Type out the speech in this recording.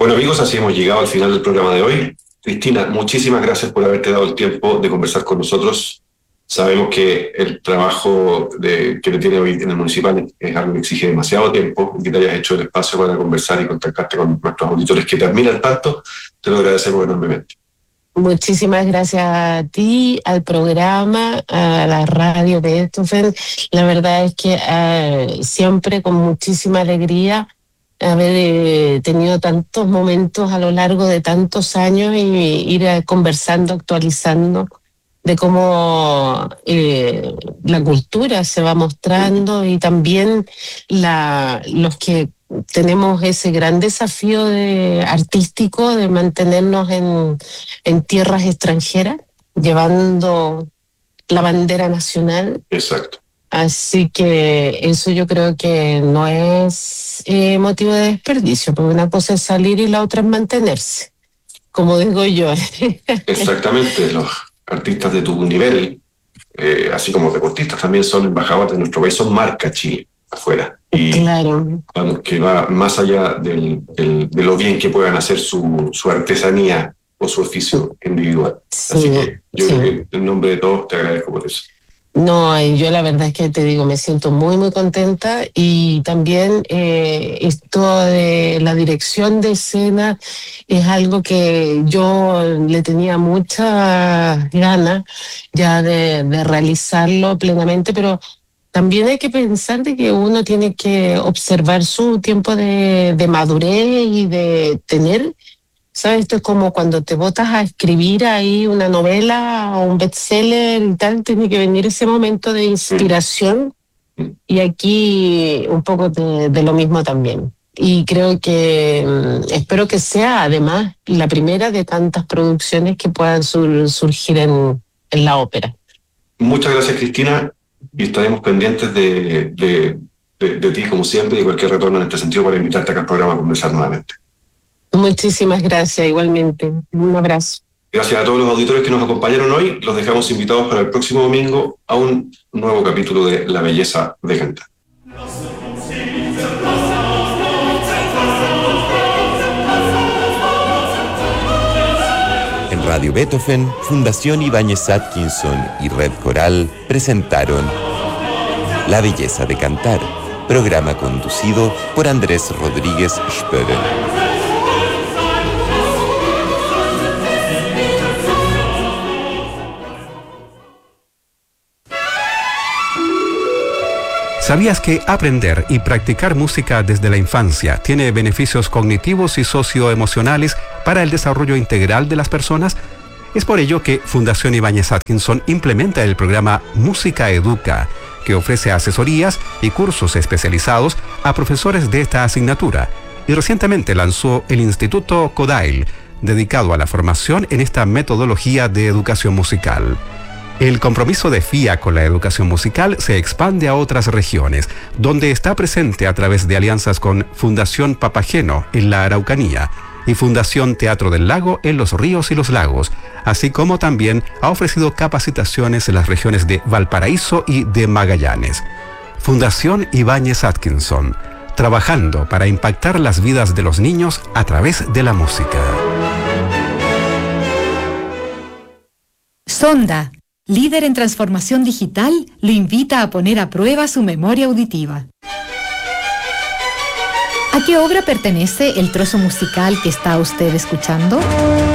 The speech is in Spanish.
Bueno amigos, así hemos llegado al final del programa de hoy. Cristina, muchísimas gracias por haberte dado el tiempo de conversar con nosotros. Sabemos que el trabajo que te tiene hoy en el municipal es algo que exige demasiado tiempo y que te hayas hecho el espacio para conversar y contactarte con nuestros auditores que te admiran tanto. Te lo agradecemos enormemente. Muchísimas gracias a ti, al programa, a la radio de Beethoven. La verdad es que siempre con muchísima alegría haber tenido tantos momentos a lo largo de tantos años y ir conversando, actualizando de cómo la cultura se va mostrando y también los que tenemos ese gran desafío artístico de mantenernos en tierras extranjeras, llevando la bandera nacional. Exacto. Así que eso yo creo que no es motivo de desperdicio, porque una cosa es salir y la otra es mantenerse, como digo yo. Exactamente, los artistas de tu nivel, así como deportistas, también son embajadores de nuestro país, son marca Chile afuera. Y claro. Vamos, que va más allá de lo bien que puedan hacer su artesanía o su oficio individual. Sí, así que yo creo que en nombre de todos te agradezco por eso. No, yo la verdad es que te digo, me siento muy, muy contenta y también esto de la dirección de escena es algo que yo le tenía muchas ganas ya de realizarlo plenamente, pero también hay que pensar de que uno tiene que observar su tiempo de madurez y de tener. ¿Sabes? Esto es como cuando te botas a escribir ahí una novela o un bestseller y tal, tiene que venir ese momento de inspiración y aquí un poco de lo mismo también. Y creo que espero que sea además la primera de tantas producciones que puedan surgir en la ópera. Muchas gracias, Cristina, y estaremos pendientes de ti como siempre y cualquier retorno en este sentido para invitarte acá al programa a conversar nuevamente. Muchísimas gracias, igualmente. Un abrazo. Gracias a todos los auditores que nos acompañaron hoy. Los dejamos invitados para el próximo domingo a un nuevo capítulo de La Belleza de Cantar. En Radio Beethoven, Fundación Ibáñez Atkinson y Red Coral presentaron La Belleza de Cantar, programa conducido por Andrés Rodríguez Spören. ¿Sabías que aprender y practicar música desde la infancia tiene beneficios cognitivos y socioemocionales para el desarrollo integral de las personas? Es por ello que Fundación Ibáñez Atkinson implementa el programa Música Educa, que ofrece asesorías y cursos especializados a profesores de esta asignatura, y recientemente lanzó el Instituto Kodail, dedicado a la formación en esta metodología de educación musical. El compromiso de FIA con la educación musical se expande a otras regiones, donde está presente a través de alianzas con Fundación Papageno en la Araucanía y Fundación Teatro del Lago en los Ríos y los Lagos, así como también ha ofrecido capacitaciones en las regiones de Valparaíso y de Magallanes. Fundación Ibáñez Atkinson, trabajando para impactar las vidas de los niños a través de la música. Sonda, líder en transformación digital, lo invita a poner a prueba su memoria auditiva. ¿A qué obra pertenece el trozo musical que está usted escuchando?